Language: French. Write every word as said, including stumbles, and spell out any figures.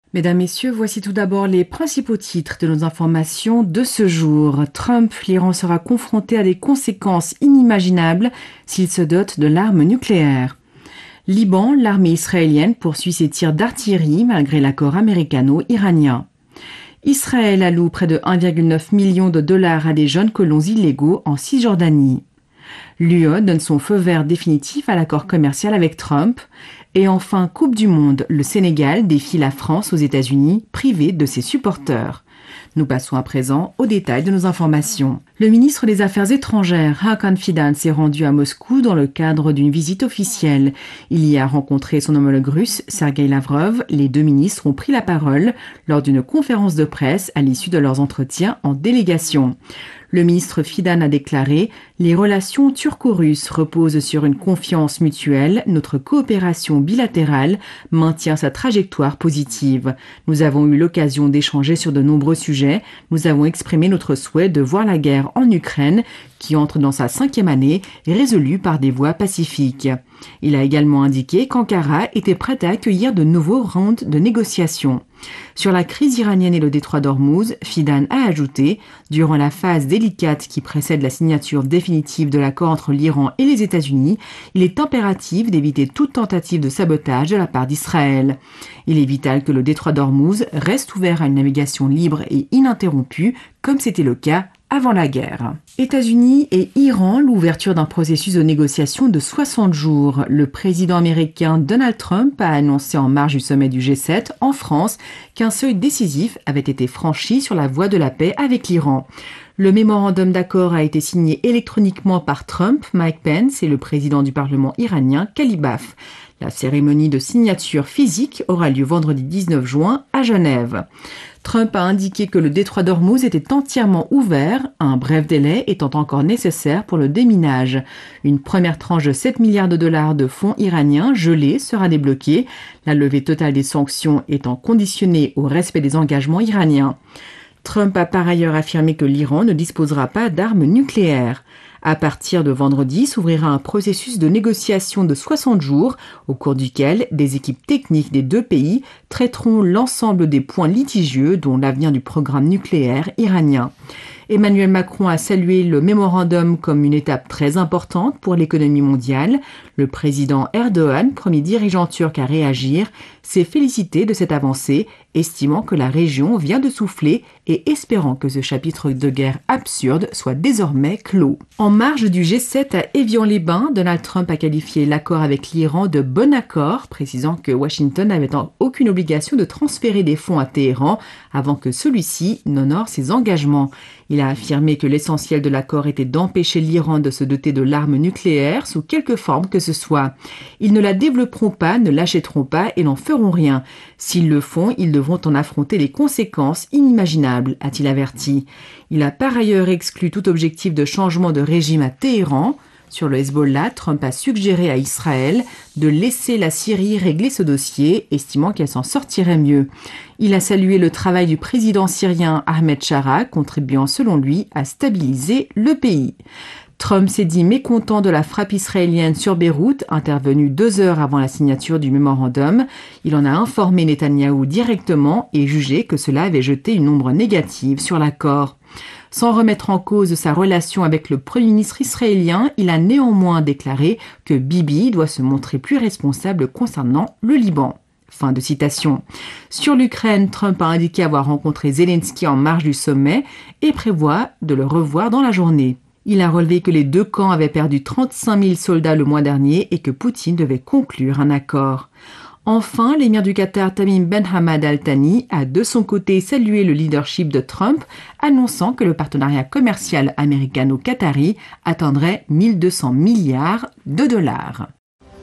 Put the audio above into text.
Mesdames, Messieurs, voici tout d'abord les principaux titres de nos informations de ce jour. Trump, l'Iran sera confronté à des conséquences inimaginables s'il se dote de l'arme nucléaire. Liban, l'armée israélienne poursuit ses tirs d'artillerie malgré l'accord américano-iranien. Israël alloue près de un virgule neuf million de dollars à des jeunes colons illégaux en Cisjordanie. L'U E donne son feu vert définitif à l'accord commercial avec Trump. Et enfin, Coupe du Monde, le Sénégal défie la France aux États-Unis, privé de ses supporters. Nous passons à présent aux détails de nos informations. Le ministre des Affaires étrangères, Hakan Fidan, s'est rendu à Moscou dans le cadre d'une visite officielle. Il y a rencontré son homologue russe, Sergei Lavrov. Les deux ministres ont pris la parole lors d'une conférence de presse à l'issue de leurs entretiens en délégation. Le ministre Fidan a déclaré « Les relations turco-russes reposent sur une confiance mutuelle. Notre coopération bilatérale maintient sa trajectoire positive. Nous avons eu l'occasion d'échanger sur de nombreux sujets. Nous avons exprimé notre souhait de voir la guerre en Ukraine, qui entre dans sa cinquième année, résolue par des voies pacifiques. » Il a également indiqué qu'Ankara était prête à accueillir de nouveaux rounds de négociations. Sur la crise iranienne et le détroit d'Ormuz, Fidan a ajouté « Durant la phase délicate qui précède la signature définitive de l'accord entre l'Iran et les États-Unis, il est impératif d'éviter toute tentative de sabotage de la part d'Israël. Il est vital que le détroit d'Ormuz reste ouvert à une navigation libre et ininterrompue, comme c'était le cas avant la guerre. États-Unis et Iran, l'ouverture d'un processus de négociation de soixante jours. Le président américain Donald Trump a annoncé en marge du sommet du G sept en France qu'un seuil décisif avait été franchi sur la voie de la paix avec l'Iran. Le mémorandum d'accord a été signé électroniquement par Trump, Mike Pence et le président du Parlement iranien, Kalibaf. La cérémonie de signature physique aura lieu vendredi dix-neuf juin à Genève. Trump a indiqué que le détroit d'Ormuz était entièrement ouvert, un bref délai étant encore nécessaire pour le déminage. Une première tranche de sept milliards de dollars de fonds iraniens gelés sera débloquée, la levée totale des sanctions étant conditionnée au respect des engagements iraniens. Trump a par ailleurs affirmé que l'Iran ne disposera pas d'armes nucléaires. À partir de vendredi s'ouvrira un processus de négociation de soixante jours, au cours duquel des équipes techniques des deux pays traiteront l'ensemble des points litigieux, dont l'avenir du programme nucléaire iranien. Emmanuel Macron a salué le mémorandum comme une étape très importante pour l'économie mondiale. Le président Erdogan, premier dirigeant turc à réagir, s'est félicité de cette avancée, estimant que la région vient de souffler et espérant que ce chapitre de guerre absurde soit désormais clos. En marge du G sept à Évian-les-Bains, Donald Trump a qualifié l'accord avec l'Iran de bon accord, précisant que Washington n'avait aucune obligation de transférer des fonds à Téhéran avant que celui-ci n'honore ses engagements. Il a affirmé que l'essentiel de l'accord était d'empêcher l'Iran de se doter de l'arme nucléaire sous quelque forme que ce soit. Ils ne la développeront pas, ne l'achèteront pas et n'en feront rien. S'ils le font, ils devront en affronter les conséquences inimaginables, a-t-il averti. Il a par ailleurs exclu tout objectif de changement de régime à Téhéran. Sur le Hezbollah, Trump a suggéré à Israël de laisser la Syrie régler ce dossier, estimant qu'elle s'en sortirait mieux. Il a salué le travail du président syrien Ahmed Shara, contribuant selon lui à stabiliser le pays. Trump s'est dit mécontent de la frappe israélienne sur Beyrouth, intervenue deux heures avant la signature du mémorandum. Il en a informé Netanyahou directement et jugé que cela avait jeté une ombre négative sur l'accord. Sans remettre en cause sa relation avec le Premier ministre israélien, il a néanmoins déclaré que Bibi doit se montrer plus responsable concernant le Liban. Fin de citation. Sur l'Ukraine, Trump a indiqué avoir rencontré Zelensky en marge du sommet et prévoit de le revoir dans la journée. Il a relevé que les deux camps avaient perdu trente-cinq mille soldats le mois dernier et que Poutine devait conclure un accord. Enfin, l'émir du Qatar Tamim Ben Hamad Al Thani a de son côté salué le leadership de Trump, annonçant que le partenariat commercial américano-qatari atteindrait mille deux cents milliards de dollars.